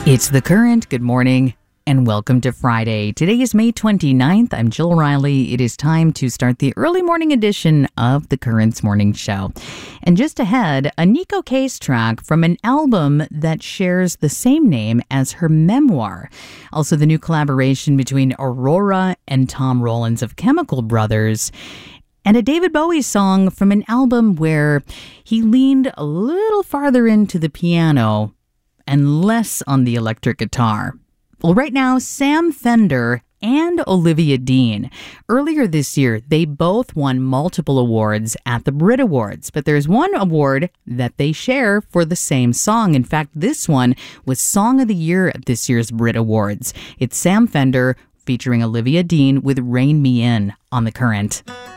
It's The Current. Good morning and welcome to Friday. Today is May 29th. I'm Jill Riley. It is time to start the early morning edition of The Current's Morning Show. And just ahead, a Neko Case track from an album that shares the same name as her memoir. Also, the new collaboration between Aurora and Tom Rollins of Chemical Brothers. And a David Bowie song from an album where he leaned a little farther into the piano and less on the electric guitar. Well, right now, Sam Fender and Olivia Dean. Earlier this year, they both won multiple awards at the Brit Awards, but there's one award that they share for the same song. In fact, this one was Song of the Year at this year's Brit Awards. It's Sam Fender featuring Olivia Dean with Rain Me In on The Current.